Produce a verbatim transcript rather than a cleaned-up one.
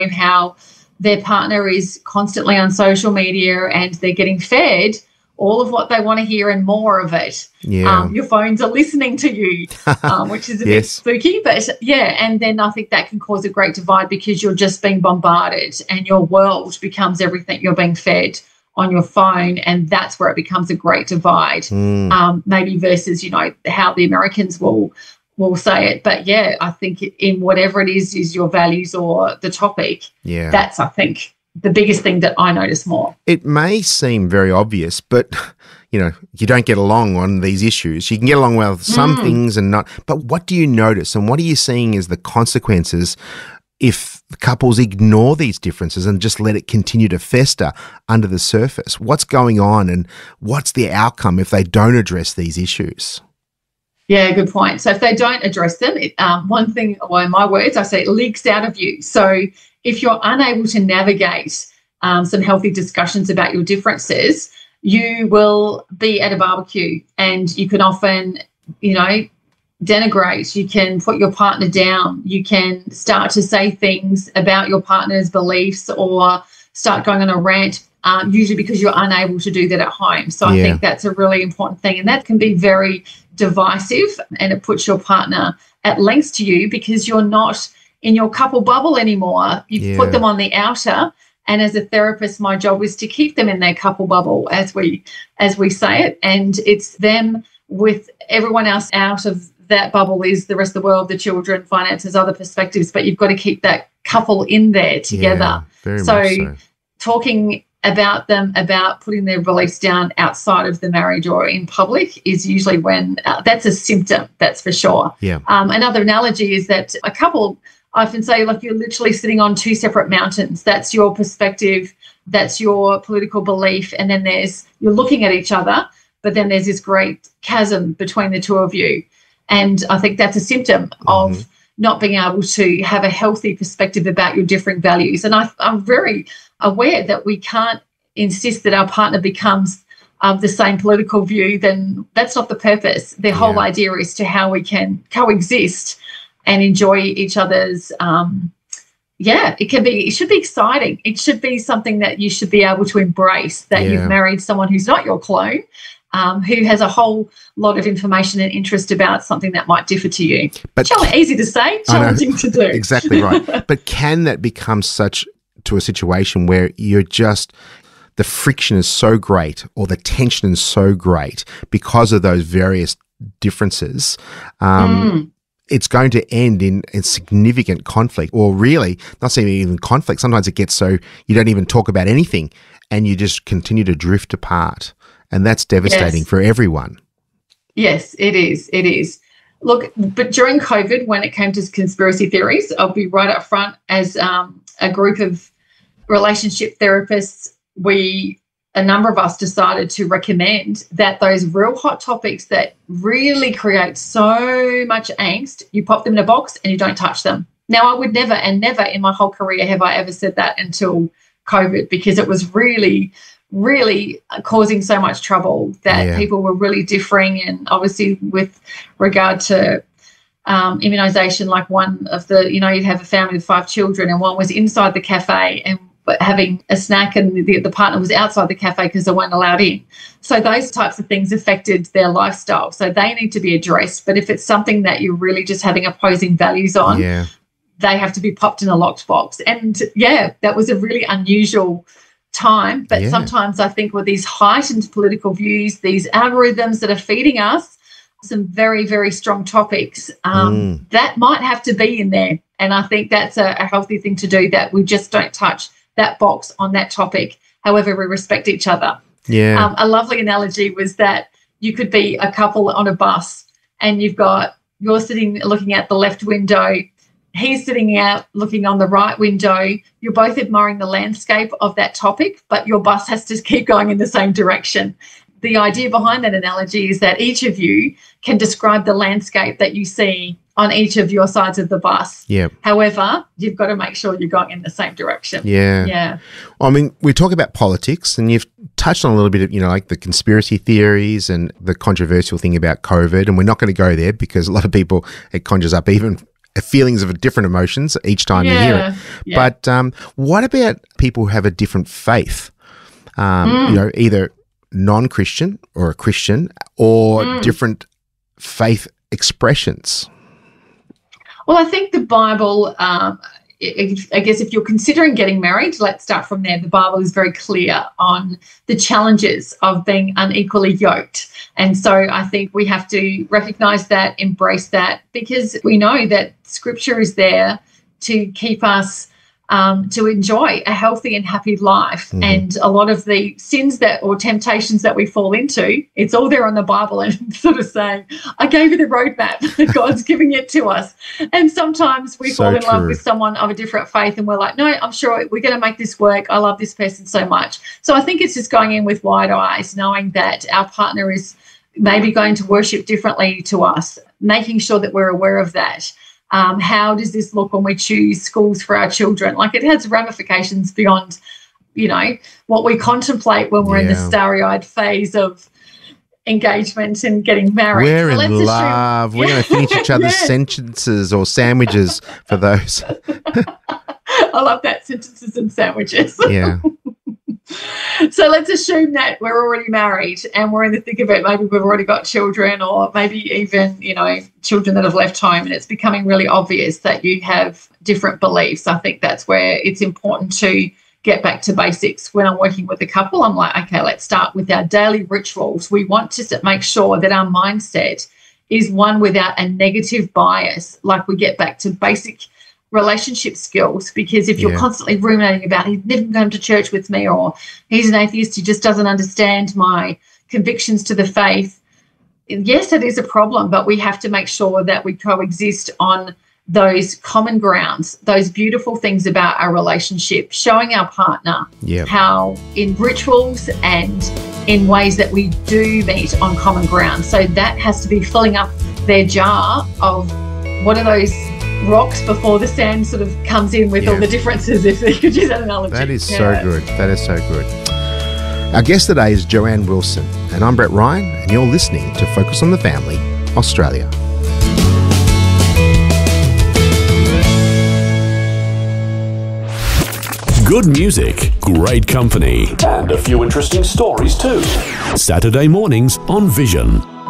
how their partner is constantly on social media and they're getting fed all of what they want to hear and more of it. Yeah. Um, your phones are listening to you, um, which is a Yes. bit spooky. But, yeah, and then I think that can cause a great divide because you're just being bombarded and your world becomes everything you're being fed on your phone, and that's where it becomes a great divide, Mm. um, maybe versus, you know, how the Americans will will say it. But, yeah, I think in whatever it is, is your values or the topic, Yeah. that's, I think, the biggest thing that I notice more. It may seem very obvious, but, you know, you don't get along on these issues. You can get along well with some Mm. things and not. But what do you notice and what are you seeing as the consequences if couples ignore these differences and just let it continue to fester under the surface? What's going on and what's the outcome if they don't address these issues? Yeah, good point. So if they don't address them, it, um, one thing, well, in my words, I say it leaks out of you. So if you're unable to navigate um, some healthy discussions about your differences, you will be at a barbecue and you can often, you know, denigrate. You can put your partner down. You can start to say things about your partner's beliefs or start going on a rant, um, usually because you're unable to do that at home. So I Yeah. think that's a really important thing. And that can be very divisive, and it puts your partner at lengths to you because you're not in your couple bubble anymore. You've Yeah. put them on the outer. And as a therapist, my job is to keep them in their couple bubble, as we as we say it. And it's them with everyone else out of that bubble is the rest of the world, the children, finances, other perspectives. But you've got to keep that couple in there together. Yeah, very so, much so. talking about them, about putting their beliefs down outside of the marriage or in public is usually when uh, that's a symptom, that's for sure. Yeah. Um, another analogy is that a couple, I often say, like, you're literally sitting on two separate mountains. That's your perspective, that's your political belief, and then there's, you're looking at each other, but then there's this great chasm between the two of you. And I think that's a symptom Mm-hmm. of not being able to have a healthy perspective about your different values. And I, I'm very aware that we can't insist that our partner becomes of the same political view. Then that's not the purpose. The whole Yeah. idea is to how we can coexist and enjoy each other's, um, yeah, it can be, it should be exciting. It should be something that you should be able to embrace, that Yeah. you've married someone who's not your clone, um, who has a whole lot of information and interest about something that might differ to you. But Challenge, easy to say, I know. challenging to do. Exactly right. But can that become such to a situation where you're just, the friction is so great or the tension is so great because of those various differences, um, Mm. it's going to end in a significant conflict, or really not saying even conflict. Sometimes it gets so you don't even talk about anything and you just continue to drift apart. And that's devastating Yes. for everyone. Yes, it is. It is. Look, but during COVID, when it came to conspiracy theories, I'll be right up front. As um, a group of relationship therapists, we, a number of us decided to recommend that those real hot topics that really create so much angst, you pop them in a box and you don't touch them. Now, I would never, and never in my whole career have I ever said that until COVID, because it was really really causing so much trouble that Yeah. people were really differing. And obviously with regard to um, immunisation, like one of the, you know, you'd have a family with five children and one was inside the cafe and having a snack and the, the partner was outside the cafe because they weren't allowed in. So those types of things affected their lifestyle. So they need to be addressed. But if it's something that you're really just having opposing values on, Yeah. they have to be popped in a locked box. And, yeah, that was a really unusual time. But Yeah. sometimes I think with these heightened political views, these algorithms that are feeding us some very, very strong topics, um, Mm. that might have to be in there. And I think that's a, a healthy thing to do, that we just don't touch that box on that topic. However, we respect each other. Yeah. Um, a lovely analogy was that you could be a couple on a bus and you've got, you're sitting looking at the left window, he's sitting out looking on the right window. You're both admiring the landscape of that topic, but your bus has to keep going in the same direction. The idea behind that analogy is that each of you can describe the landscape that you see on each of your sides of the bus. Yeah. However, you've got to make sure you're going in the same direction. Yeah. Yeah. Well, I mean, we talk about politics and you've touched on a little bit of, you know, like the conspiracy theories and the controversial thing about COVID. And we're not going to go there because a lot of people, it conjures up even feelings of different emotions each time yeah, you hear it. Yeah. But um, what about people who have a different faith? Um, mm. You know, either non-Christian or a Christian, or mm. different faith expressions. Well, I think the Bible, um, I guess if you're considering getting married, let's start from there. The Bible is very clear on the challenges of being unequally yoked. And so I think we have to recognise that, embrace that, because we know that Scripture is there to keep us Um, to enjoy a healthy and happy life. Mm-hmm. And a lot of the sins that or temptations that we fall into, it's all there on the Bible, and sort of saying, I gave you the roadmap. God's giving it to us. And sometimes we so fall in true. love with someone of a different faith, and we're like, no, I'm sure we're going to make this work. I love this person so much. So I think it's just going in with wide eyes, knowing that our partner is maybe going to worship differently to us, making sure that we're aware of that. Um, how does this look when we choose schools for our children? Like, it has ramifications beyond, you know, what we contemplate when we're yeah. in the starry-eyed phase of engagement and getting married. We're so in love. Assume- We're going to finish each other's yeah. sentences or sandwiches for those. I love that, sentences and sandwiches. Yeah. So let's assume that we're already married and we're in the thick of it. Maybe we've already got children, or maybe even, you know, children that have left home, and it's becoming really obvious that you have different beliefs. I think that's where it's important to get back to basics. When I'm working with a couple, I'm like, okay, let's start with our daily rituals. We want to make sure that our mindset is one without a negative bias. Like, we get back to basic relationship skills, because if you're yeah. constantly ruminating about, he's never come to church with me, or he's an atheist, he just doesn't understand my convictions to the faith, yes, it is a problem, but we have to make sure that we coexist on those common grounds, those beautiful things about our relationship, showing our partner yeah. how in rituals and in ways that we do meet on common ground. So that has to be filling up their jar of what are those rocks before the sand sort of comes in with yeah. all the differences, if you could use that analogy. That is yeah. so good. That is so good. Our guest today is Joanne Wilson, and I'm Brett Ryan, and you're listening to Focus on the Family, Australia. Good music, great company, and a few interesting stories too. Saturday mornings on Vision.